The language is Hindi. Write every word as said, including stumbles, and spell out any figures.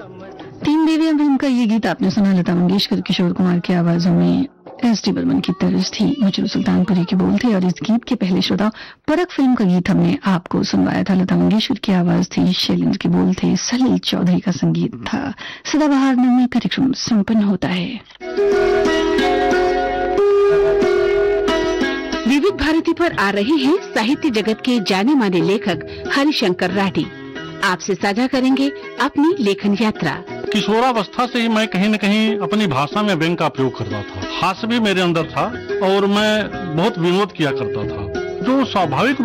तीन देवियां फिल्म का ये गीत आपने सुना। लता मंगेशकर, किशोर कुमार की आवाजों में एस डी बर्मन की तर्ज थी, मुझे सुल्तानपुरी के बोल थे। और इस गीत के पहले श्रोता परख फिल्म का गीत हमने आपको सुनवाया था। लता मंगेशकर की आवाज थी, शैलेंद्र के बोल थे, सलील चौधरी का संगीत था। सदाबहार में कार्यक्रम संपन्न होता है। विविध भारती पर आ रहे हैं साहित्य जगत के जाने माने लेखक हरिशंकर राठी। आपसे साझा करेंगे अपनी लेखन यात्रा। किशोरावस्था से ही मैं कहीं न कहीं अपनी भाषा में व्यंग का प्रयोग करता था। हास्य भी मेरे अंदर था और मैं बहुत विनोद किया करता था, जो स्वाभाविक